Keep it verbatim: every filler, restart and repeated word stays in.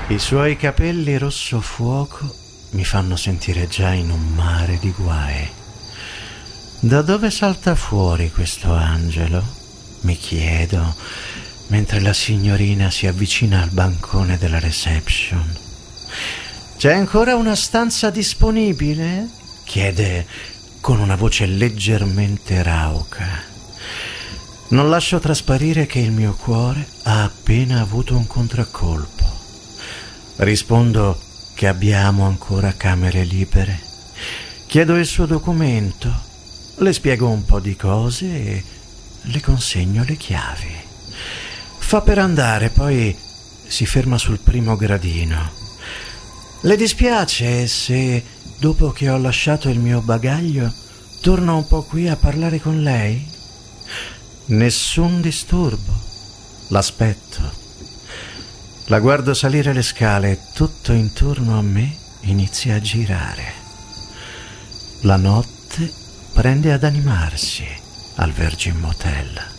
I suoi capelli rosso fuoco mi fanno sentire già in un mare di guai. Da dove salta fuori questo angelo? Mi chiedo, mentre la signorina si avvicina al bancone della reception. C'è ancora una stanza disponibile? Chiede con una voce leggermente rauca. Non lascio trasparire che il mio cuore ha appena avuto un contraccolpo. Rispondo che abbiamo ancora camere libere. Chiedo il suo documento, le spiego un po' di cose e le consegno le chiavi. Fa per andare, poi si ferma sul primo gradino. Le dispiace se, dopo che ho lasciato il mio bagaglio, torno un po' qui a parlare con lei? Nessun disturbo. L'aspetto. La guardo salire le scale e tutto intorno a me inizia a girare. La notte prende ad animarsi al Virgin Motel.